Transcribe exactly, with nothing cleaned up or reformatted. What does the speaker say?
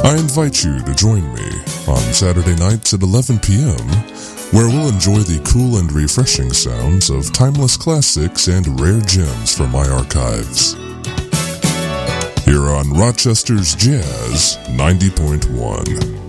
I invite you to join me on Saturday nights at eleven p.m., where we'll enjoy the cool and refreshing sounds of timeless classics and rare gems from my archives. Here on Rochester's Jazz ninety point one.